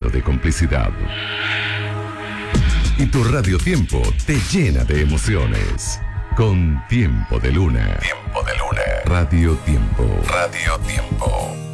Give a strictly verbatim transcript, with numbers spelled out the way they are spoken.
momento de complicidad. Y tu radiotiempo te llena de emociones. Con Tiempo de Luna. Tiempo de Luna. Radio Tiempo. Radio Tiempo.